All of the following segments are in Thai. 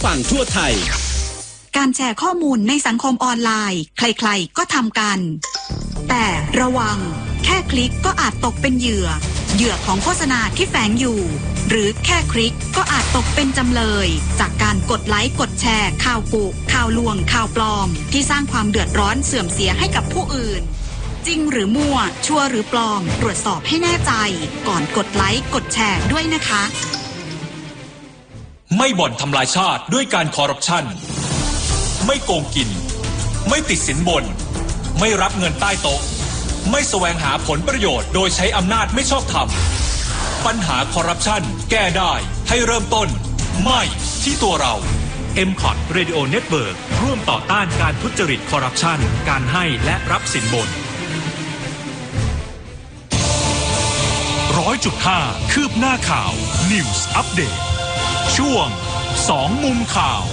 ฟังทั่วไทยการแชร์ข้อมูลในสังคมออนไลน์ใครๆก็ทำกันแต่ระวังแค่คลิกก็อาจตกเป็นเหยื่อของโฆษณาที่แฝงอยู่หรือแค่คลิกก็อาจตกเป็นจำเลยจากการกดไลค์กดแชร์ข่าวกุข่าวลวงข่าวปลอมที่สร้างความเดือดร้อนเสื่อมเสียให้กับผู้อื่นจริงหรือมั่วชัวร์หรือปลอมตรวจสอบให้แน่ใจก่อนกดไลค์กดแชร์ด้วยนะคะไม่บ่อนทำลายชาติด้วยการคอร์รัปชันไม่โกงกินไม่ติดสินบนไม่รับเงินใต้โต๊ะไม่แสวงหาผลประโยชน์โดยใช้อำนาจไม่ชอบธรรมปัญหาคอร์รัปชันแก้ได้ให้เริ่มต้นไม่ที่ตัวเรา MCOT Radio Network ร่วมต่อต้านการทุจริตคอร์รัปชันการให้และรับสินบน 100.5 คืบหน้าข่าว News Update ช่วง2มุมข่าว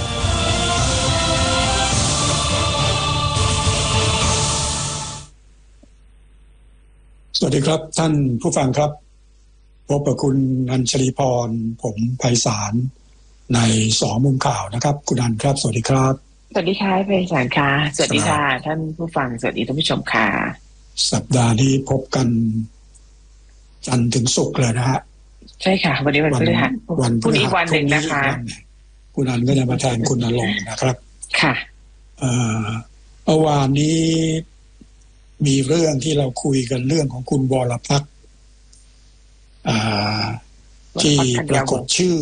สวัสดีครับท่านผู้ฟังครับพบกับคุณอัญชลีพรผมไพศาลใน2มุมข่าวนะครับคุณอัญครับสวัสดีครับสวัสดีค่ะไพศาลค่ะสวัสดีค่ะท่านผู้ฟังสวัสดีท่านผู้ชมค่ะสัปดาห์นี้พบกันจันทร์ถึงศุกร์เลยนะฮะใช่ค่ะวันนี้วันพฤหัสวันพรุ่งนี้วันหนึ่งนะคะคุณอัญก็จะมาแทนคุณณรงค์นะครับค่ะเมื่อวานนี้มีเรื่องที่เราคุยกันเรื่องของคุณวรพักษ์ที่ปรากฏชื่อ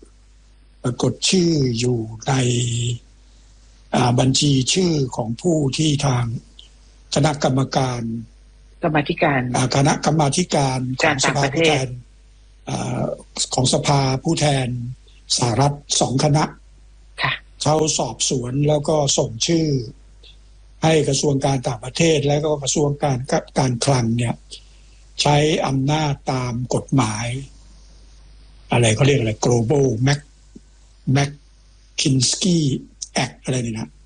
อยู่ในบัญชีชื่อของผู้ที่ทางคณะกรรมการคณะกรรมาธิการของสภาผู้แทนของสภาผู้แทนสหรัฐ2คณะเขาสอบสวนแล้วก็ส่งชื่อให้กระทรวงการต่างประเทศและก็กระทรวงการคลังเนี่ยใช้อำนาจตามกฎหมายอะไรเขาเรียกอะไร Global Magnitsky Act อะไรนี่นะ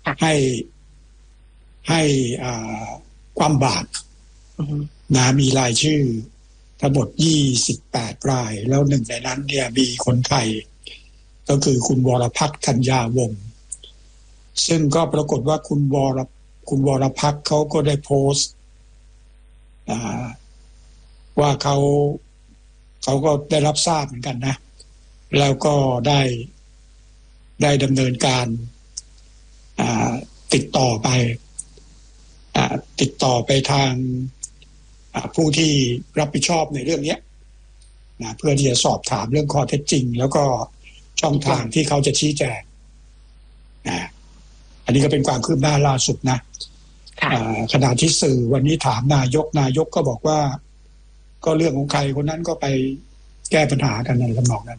ให้ความบาตรนะมีรายชื่อทั้งหมด28รายแล้วหนึ่งในนั้นเนี่ยมีคนไทยก็คือคุณวรพักษ์ธัญญาวงศ์ซึ่งก็ปรากฏว่าคุณวรพักษ์เขาก็ได้โพสต์ว่าเขาก็ได้รับทราบเหมือนกันนะแล้วก็ได้ดำเนินการติดต่อไปทางผู้ที่รับผิดชอบในเรื่องนี้นะเพื่อที่จะสอบถามเรื่องข้อเท็จจริงแล้วก็ช่องทางที่เขาจะชี้แจงอันนี้ก็เป็นความคืบหน้าล่าสุดนะขณะที่สื่อวันนี้ถามนายกก็บอกว่าก็เรื่องของใครคนนั้นก็ไปแก้ปัญหากันในลำนองนั้น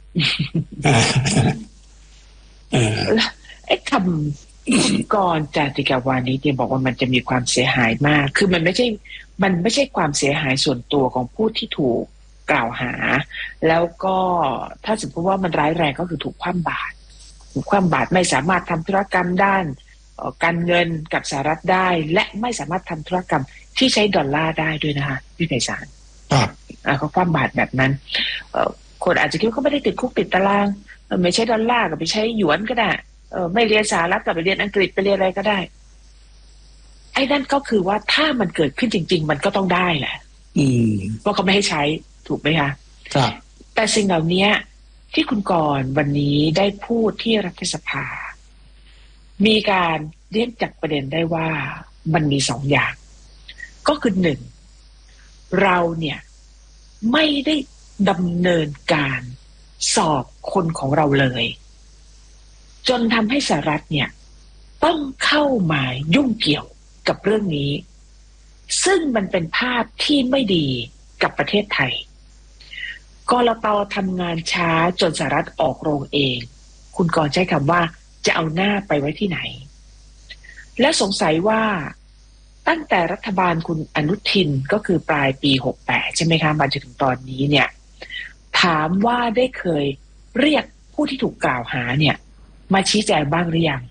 ไอ้คำก่อนจาติกาวานิชเนี่ยบอกว่ามันจะมีความเสียหายมากคือมันไม่ใช่ความเสียหายส่วนตัวของผู้ที่ถูกกล่าวหาแล้วก็ถ้าสมมติว่ามันร้ายแรงก็คือถูกคว่ำบาตรไม่สามารถทำธุรกรรมด้านการเงินกับสหรัฐได้และไม่สามารถทำธุรกรรมที่ใช้ดอลลาร์ได้ด้วยนะคะพี่ไพศาลเขาคว่ำบาตรแบบนั้นคนอาจจะคิดว่าเขาไม่ได้ติดคุกติดตารางไม่ใช่ดอลลาร์ก็ไปใช้หยวนก็ได้ไม่เรียนสหรัฐก็ไปเรียนอังกฤษไปเรียนอะไรก็ได้ไอ้นั่นก็คือว่าถ้ามันเกิดขึ้นจริงๆมันก็ต้องได้แหละเพราะเขาไม่ให้ใช้ถูกไหมคะครับแต่สิ่งเหล่านี้ที่คุณกรณ์วันนี้ได้พูดที่รัฐสภามีการเรียกจับประเด็นได้ว่ามันมี2 อย่างก็คือ1เราเนี่ยไม่ได้ดำเนินการสอบคนของเราเลยจนทำให้สหรัฐเนี่ยต้องเข้ามายุ่งเกี่ยวกับเรื่องนี้ซึ่งมันเป็นภาพที่ไม่ดีกับประเทศไทยกลต.ทำงานช้าจนสหรัฐออกโรงเองคุณกรณ์ใช้คำว่าจะเอาหน้าไปไว้ที่ไหนและสงสัยว่าตั้งแต่รัฐบาลคุณอนุทินก็คือปลายปี68ใช่ไหมคะมาจนถึงตอนนี้เนี่ยถามว่าได้เคยเรียกผู้ที่ถูกกล่าวหาเนี่ยมาชี้แจงบ้างหรือยัง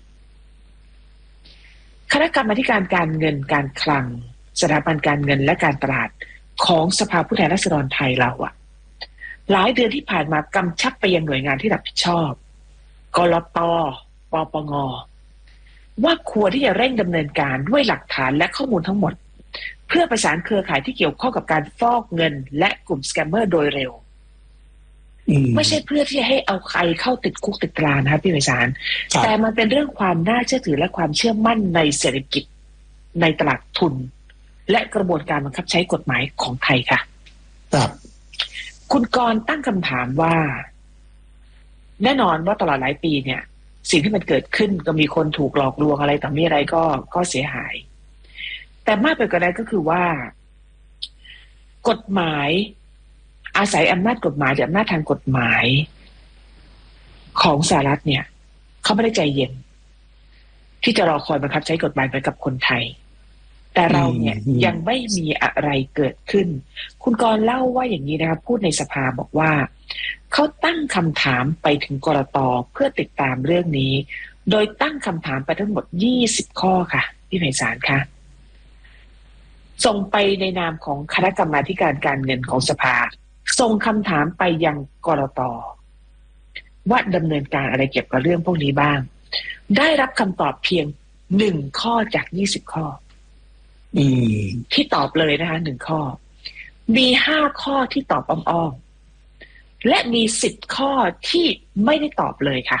คณะกรรมาธิการการเงินการคลังสถาบันการเงินและการตลาดของสภาผู้แทนราษฎรไทยเราหลายเดือนที่ผ่านมากำชับไปยังหน่วยงานที่รับผิดชอบกลต.ปปง.ว่าควรที่จะเร่งดำเนินการด้วยหลักฐานและข้อมูลทั้งหมดเพื่อประสานเครือข่ายที่เกี่ยวข้องกับการฟอกเงินและกลุ่มสแกมเมอร์โดยเร็วไม่ใช่เพื่อที่จะให้เอาใครเข้าติดคุกติดตารางนะครับพี่ไพศาลแต่มันเป็นเรื่องความน่าเชื่อถือและความเชื่อมั่นในเศรษฐกิจในตลาดทุนและกระบวนการบังคับใช้กฎหมายของไทยค่ะครับคุณกรณ์ตั้งคำถามว่าแน่นอนว่าตลอดหลายปีเนี่ยสิ่งที่มันเกิดขึ้นก็มีคนถูกหลอกลวงอะไรต่อมีอะไรก็เสียหายแต่มากไปกว่านั้นก็คือว่ากฎหมายอาศัยอำนาจกฎหมายหรืออำนาจทางกฎหมายของสหรัฐเนี่ยเขาไม่ได้ใจเย็นที่จะรอคอยบังคับใช้กฎหมายไปกับคนไทยแต่เราเนี่ยยังไม่มีอะไรเกิดขึ้นคุณกรณ์เล่าว่าอย่างนี้นะครับพูดในสภาบอกว่าเขาตั้งคำถามไปถึงกลต.เพื่อติดตามเรื่องนี้โดยตั้งคำถามไปทั้งหมด20ข้อค่ะพี่ไพศาลค่ะส่งไปในนามของคณะกรรมาธิการการเงินของสภาส่งคำถามไปยังกลต.ว่าดำเนินการอะไรเกี่ยวกับเรื่องพวกนี้บ้างได้รับคำตอบเพียง1ข้อจาก20ข้อที่ตอบเลยนะคะ1ข้อมี5ข้อที่ตอบอ้อมๆและมี10ข้อที่ไม่ได้ตอบเลยค่ะ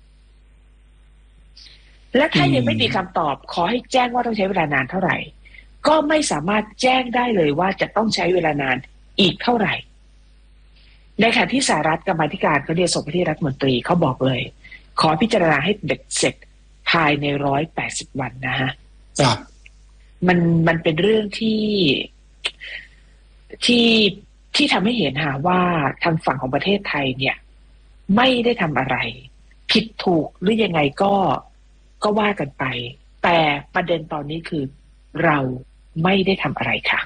และถ้ายังไม่มีคำตอบขอให้แจ้งว่าต้องใช้เวลานานเท่าไหร่ก็ไม่สามารถแจ้งได้เลยว่าจะต้องใช้เวลานานอีกเท่าไหร่ในขณะที่สหรัฐกรรมาธิการเขาเรียกส่งไปที่รัฐมนตรีเขาบอกเลยขอพิจารณาให้เบ็ดเสร็จภายใน180วันนะฮะมันเป็นเรื่องที่ทำให้เห็นว่าทางฝั่งของประเทศไทยเนี่ยไม่ได้ทำอะไรผิดถูกหรือยังไงก็ว่ากันไปแต่ประเด็นตอนนี้คือเราไม่ได้ทำอะไรค่ะ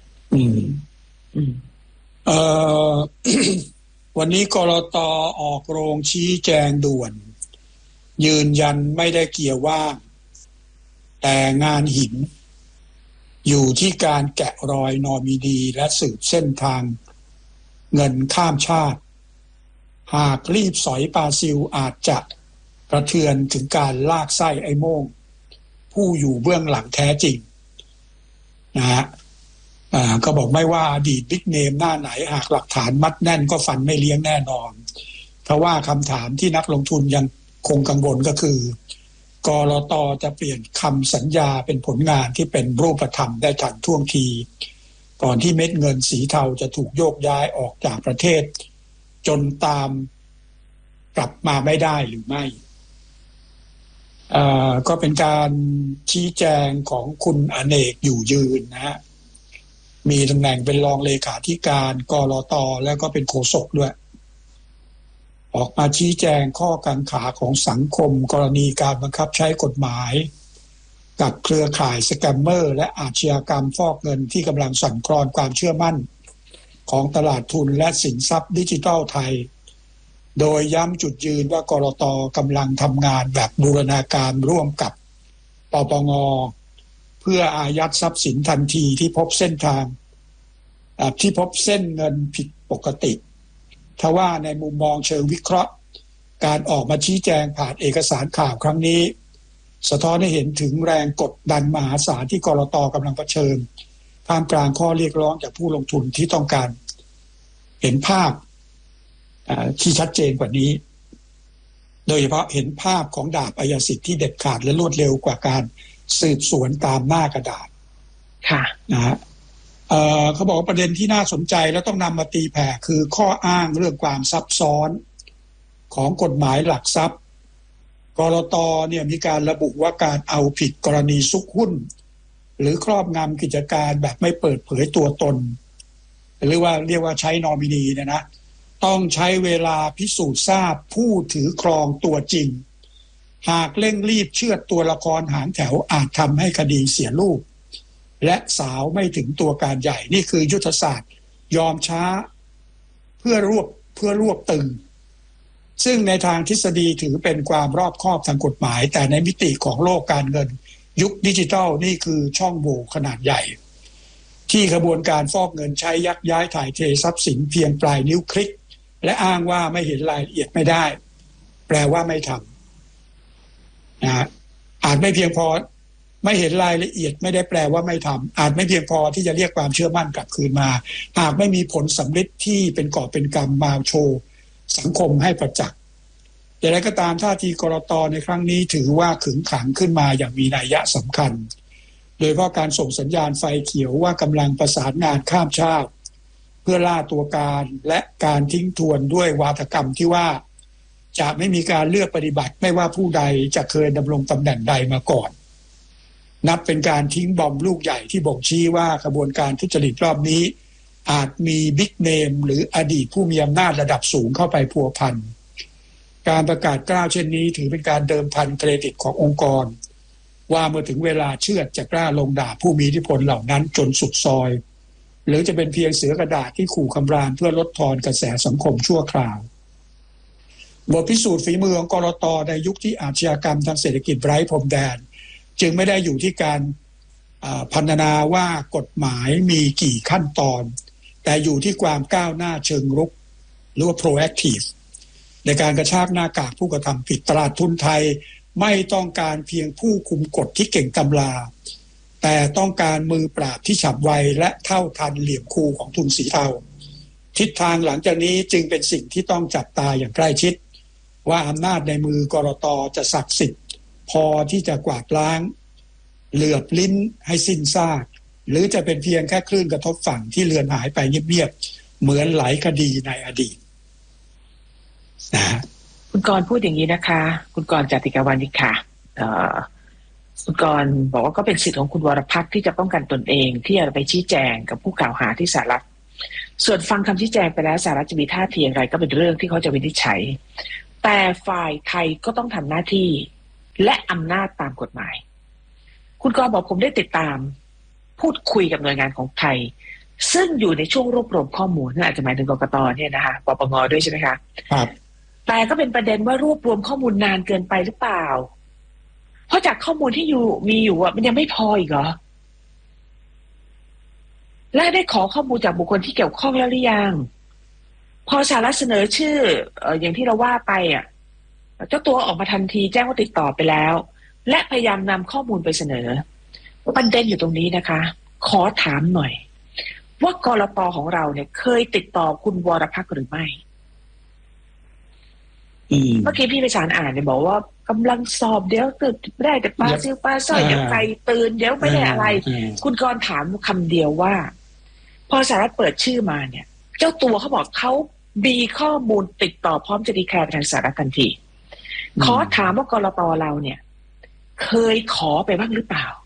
วันนี้กลต.ออกโรงชี้แจงด่วนยืนยันไม่ได้เกี่ยวว่าแต่งานหินอยู่ที่การแกะรอยนอมินีและสืบเส้นทางเงินข้ามชาติหากรีบสอยปลาซิลอาจจะกระเทือนถึงการลากไส้ไอ้โม่งผู้อยู่เบื้องหลังแท้จริงนะฮะก็บอกไม่ว่าอดีตบิ๊กเนมหน้าไหนหากหลักฐานมัดแน่นก็ฟันไม่เลี้ยงแน่นอนเพราะว่าคำถามที่นักลงทุนยังคงกังวลก็คือกลต.จะเปลี่ยนคำสัญญาเป็นผลงานที่เป็นรูปธรรมได้ทันท่วงทีก่อนที่เม็ดเงินสีเทาจะถูกโยกย้ายออกจากประเทศจนตามกลับมาไม่ได้หรือไม่ก็เป็นการชี้แจงของคุณอเนกอยู่ยืนนะฮะมีตำแหน่งเป็นรองเลขาธิการกลต.แล้วก็เป็นโฆษกด้วยออกมาชี้แจงข้อกังขาของสังคมกรณีการบังคับใช้กฎหมายกับเครือข่ายสแกมเมอร์และอาชญากรรมฟอกเงินที่กำลังสั่นคลอนความเชื่อมั่นของตลาดทุนและสินทรัพย์ดิจิทัลไทยโดยย้ำจุดยืนว่ากลต.กำลังทำงานแบบบูรณาการร่วมกับปปง.เพื่ออายัดทรัพย์สินทันทีที่พบเส้นทางที่พบเส้นเงินผิดปกติทว่าในมุมมองเชิงวิเคราะห์การออกมาชี้แจงผ่านเอกสารข่าวครั้งนี้สะท้อนให้เห็นถึงแรงกดดันมหาศาลที่กลต.กำลังเผชิญท่ามกลางข้อเรียกร้องจากผู้ลงทุนที่ต้องการเห็นภาพที่ชัดเจนกว่านี้โดยเฉพาะเห็นภาพของดาบอัยสิทธิ์ที่เด็ดขาดและรวดเร็วกว่าการสืบสวนตามหน้ากระดาษค่ะนะฮะเขาบอกว่าประเด็นที่น่าสนใจแล้วต้องนำมาตีแผ่คือข้ออ้างเรื่องความซับซ้อนของกฎหมายหลักทรัพย์กลต.เนี่ยมีการระบุว่าการเอาผิดกรณีซุกหุ้นหรือครอบงำกิจการแบบไม่เปิดเผยตัวตนหรือว่าเรียกว่าใช้นอมินีเนี่ยนะต้องใช้เวลาพิสูจน์ทราบผู้ถือครองตัวจริงหากเร่งรีบเชือดตัวละครหางแถวอาจทำให้คดีเสียรูปและสาวไม่ถึงตัวการใหญ่นี่คือยุทธศาสตร์ยอมช้าเพื่อรวบตึงซึ่งในทางทฤษฎีถือเป็นความรอบคอบทางกฎหมายแต่ในมิติของโลกการเงินยุคดิจิทัลนี่คือช่องโหว่ขนาดใหญ่ที่กระบวนการฟอกเงินใช้ยักย้ายถ่ายเททรัพย์สินเพียงปลายนิ้วคลิกและอ้างว่าไม่เห็นรายละเอียดไม่ได้แปลว่าไม่ทำนะอาจไม่เพียงพอไม่เห็นรายละเอียดไม่ได้แปลว่าไม่ทำอาจไม่เพียงพอที่จะเรียกความเชื่อมั่นกลับคืนมาหากไม่มีผลสำเร็จที่เป็นกอบเป็นกำมาโชว์สังคมให้ประจักษ์อย่างไรก็ตามท่าทีกรต.ในครั้งนี้ถือว่าขึงขังขึ้นมาอย่างมีนัยสำคัญโดยเฉพาะการส่งสัญญาณไฟเขียวว่ากำลังประสานงานข้ามชาติเพื่อล่าตัวการและการทิ้งทวนด้วยวาทกรรมที่ว่าจะไม่มีการเลือกปฏิบัติไม่ว่าผู้ใดจะเคยดำรงตำแหน่งใดมาก่อนนับเป็นการทิ้งบอมลูกใหญ่ที่บ่งชี้ว่ากระบวนการทุจริตรอบนี้อาจมีบิ๊กเนมหรืออดีตผู้มีอำนาจระดับสูงเข้าไปพัวพันการประกาศกล้าวเช่นนี้ถือเป็นการเดิมพันเครดิตขององค์กรว่าเมื่อถึงเวลาเชือดจะกล้าลงด่าผู้มีอิทธิพลเหล่านั้นจนสุดซอยหรือจะเป็นเพียงเสือกระดาษที่ขู่คำรามเพื่อลดทอนกระแสสังคมชั่วคราวบทพิสูจน์ฝีมือของกรต.ในยุคที่อาชญากรรมทางเศรษฐกิจไร้พรมแดนจึงไม่ได้อยู่ที่การพรรณนาว่ากฎหมายมีกี่ขั้นตอนแต่อยู่ที่ความก้าวหน้าเชิงรุกหรือว่า proactive ในการกระชากหน้ากากผู้กระทำผิดตลาดทุนไทยไม่ต้องการเพียงผู้คุมกฎที่เก่งกำลาแต่ต้องการมือปราบที่ฉับไวและเท่าทันเหลี่ยมคูของทุนสีเทาทิศทางหลังจากนี้จึงเป็นสิ่งที่ต้องจับตาอย่างใกล้ชิดว่าอำนาจในมือกรต.จะศักดิ์สิทธิ์พอที่จะกวาดล้างเหลือบลิ้นให้สิ้นซากหรือจะเป็นเพียงแค่คลื่นกระทบฝั่งที่เลือนหายไปเงียบๆเหมือนหลายคดีในอดีตนะคุณกรณ์พูดอย่างนี้นะคะคุณกรณ์จติกาวานิชค่ะคุณกรณ์บอกว่าก็เป็นสิทธิ์ของคุณวรพัฒน์ที่จะป้องกันตนเองที่จะไปชี้แจงกับผู้กล่าวหาที่สหรัฐส่วนฟังคำชี้แจงไปแล้วสหรัฐจะมีท่าทีอย่างไรก็เป็นเรื่องที่เขาจะวินิจฉัยแต่ฝ่ายไทยก็ต้องทำหน้าที่และอำนาจตามกฎหมายคุณกรณ์บอกผมได้ติดตามพูดคุยกับหน่วยงานของไทยซึ่งอยู่ในช่วงรวบรวมข้อมูลนั่นอาจจะหมายถึงกกต.เนี่ยนะคะปปง.ด้วยใช่ไหมคะครับแต่ก็เป็นประเด็นว่ารวบรวมข้อมูลนานเกินไปหรือเปล่าเพราะจากข้อมูลที่มีอยู่มันยังไม่พออีกเหรอและได้ขอข้อมูลจากบุคคลที่เกี่ยวข้องแล้วหรือยังพอสหรัฐเสนอชื่ออย่างที่เราว่าไปเจ้าตัวออกมาทันทีแจ้งว่าติดต่อไปแล้วและพยายามนำข้อมูลไปเสนอประเด็นอยู่ตรงนี้นะคะขอถามหน่อยว่ากลต.ของเราเนี่ยเคยติดต่อคุณวรพัฒน์หรือไม่เมื่อกี้พี่ไปสารอ่านเนี่ยบอกว่ากำลังสอบเดี๋ยวเกิดได้แต่ปลาซิวปลาสร้อยเดี๋ยวไก่ตื่นเดี๋ยวไม่ได้อะไรคุณกรณ์ถามคำเดียวว่าพอสหรัฐเปิดชื่อมาเนี่ยเจ้าตัวเขาบอกเขามีข้อมูลติดต่อพร้อมจะดีแคร์ไปทางสหรัฐทันทีขอถามว่ากลต.เราเนี่ยเคยขอไปบ้างหรือเปล่า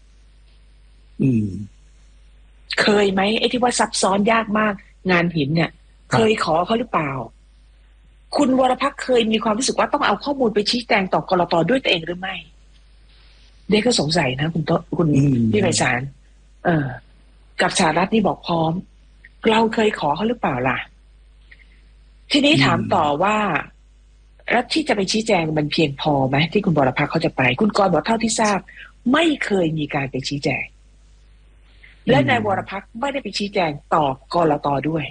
เคยไหมไอ้ที่ว่าซับซ้อนยากมากงานหินเนี่ยเคยขอเขาหรือเปล่าคุณวรพัฒน์เคยมีความรู้สึกว่าต้องเอาข้อมูลไปชี้แจงต่อกลต.ด้วยตัวเองหรือไม่เด็กก็สงสัยนะคุณพี่ไพศาลกับสหรัฐนี่บอกพร้อมเราเคยขอเขาหรือเปล่าล่ะทีนี้ถามต่อว่าแล้วที่จะไปชี้แจงมันเพียงพอไหมที่คุณวรพัฒน์เขาจะไปคุณกรณ์บอกเท่าที่ทราบไม่เคยมีการไปชี้แจงและนายวรพัฒน์ไม่ได้ไปชี้แจงต่อกลต.ด้วย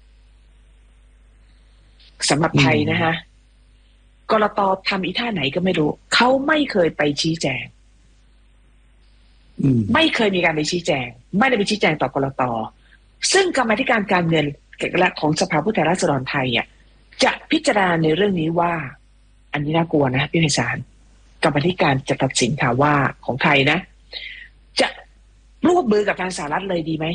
สำหรับไทยนะคะกลต.ทำอีท่าไหนก็ไม่รู้เขาไม่เคยไปชี้แจงไม่เคยมีการไปชี้แจงไม่ได้ไปชี้แจงต่อกลต.ซึ่งกรรมาธิการการเงินและของสภาผู้แทนราษฎรไทยจะพิจารณาในเรื่องนี้ว่าอันนี้น่ากลัวนะพี่ไพศาลกรรมาธิการจะตัดสินค่ะว่าของไทยนะจะร่วมมือกับทางสหรัฐเลยดีไหม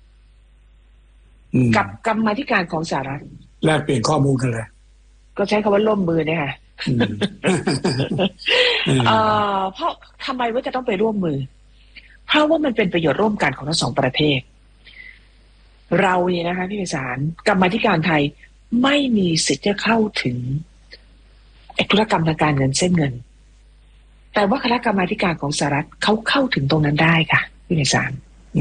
กับกรรมาธิการของสหรัฐแลกเปลี่ยนข้อมูลกันเลยก็ใช้คำว่าร่วมมือเนี่ยค่ะเพราะทำไมว่าจะต้องไปร่วมมือเพราะว่ามันเป็นประโยชน์ร่วมกันของทั้งสองประเทศเราเนี่ยนะคะพี่ไพศาลกรรมาธิการไทยไม่มีสิทธิ์จะเข้าถึงธุรกรรมทางการเงินเส้นเงินแต่ว่าคณะกรรมาธิการของสหรัฐเขาเข้าถึงตรงนั้นได้ค่ะพี่ไพศาล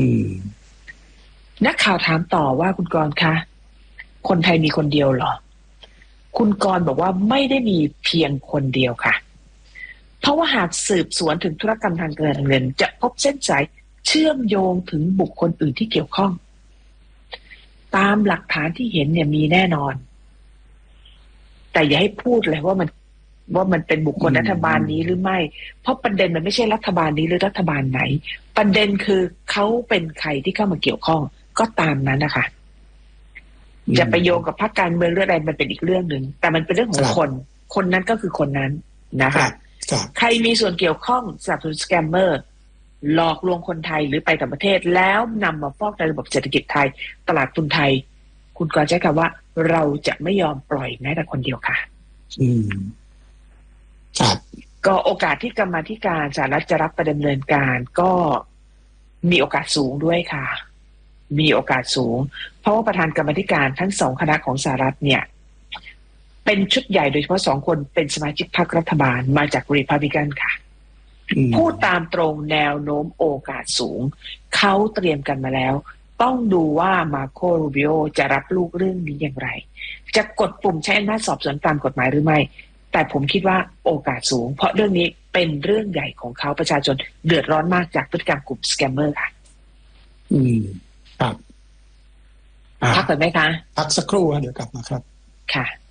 นักข่าวถามต่อว่าคุณกรณ์คะคนไทยมีคนเดียวเหรอคุณกรณ์บอกว่าไม่ได้มีเพียงคนเดียวค่ะเพราะว่าหากสืบสวนถึงธุรกรรมทางการเงินจะพบเส้นสายเชื่อมโยงถึงบุคคลอื่นที่เกี่ยวข้องตามหลักฐานที่เห็นเนี่ยมีแน่นอนแต่อย่าให้พูดเลยว่ามันว่ามันเป็นบุคคลรัฐบาลนี้หรือไม่เพราะประเด็นมันไม่ใช่รัฐบาลนี้หรือรัฐบาลไหนประเด็นคือเขาเป็นใครที่เข้ามาเกี่ยวข้องก็ตามนั้นนะคะจะไปโยงกับพรรคการเมืองหรืออะไรมันเป็นอีกเรื่องหนึ่งแต่มันเป็นเรื่องของคนนั้นก็คือคนนั้นนะคะใครมีส่วนเกี่ยวข้องสนับสนุนสแกมเมอร์หลอกลวงคนไทยหรือไปต่างประเทศแล้วนำมาฟอกในระบบเศรษฐกิจไทยตลาดทุนไทยคุณกรณ์ใช้คำว่าเราจะไม่ยอมปล่อยแม้แต่คนเดียวค่ะก็โอกาสที่กรรมาธิการสหรัฐจะรับไปดำเนินการก็มีโอกาสสูงด้วยค่ะมีโอกาสสูงเพราะว่าประธานกรรมาธิการทั้งสองคณะของสหรัฐเนี่ยเป็นชุดใหญ่โดยเฉพาะ2 คนเป็นสมาชิกพรรครัฐบาลมาจากรีพับลิกันค่ะพูดตามตรงแนวโน้มโอกาสสูงเขาเตรียมกันมาแล้วต้องดูว่ามาโครูบิโอจะรับลูกเรื่องนี้อย่างไรจะกดปุ่มใช้อำนาจสอบสวนตามกฎหมายหรือไม่แต่ผมคิดว่าโอกาสสูงเพราะเรื่องนี้เป็นเรื่องใหญ่ของเขาประชาชนเดือดร้อนมากจากพฤติกรรมกลุ่มสแกมเมอร์ค่ะครับพักก่อนไหมคะพักสักครู่เดี๋ยวกลับมาครับค่ะ